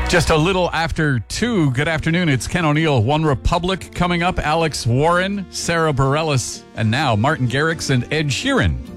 Just a little after 2. Good afternoon. It's Ken O'Neill. One Republic coming up. Alex Warren, Sarah Bareilles, and now Martin Garrix and Ed Sheeran.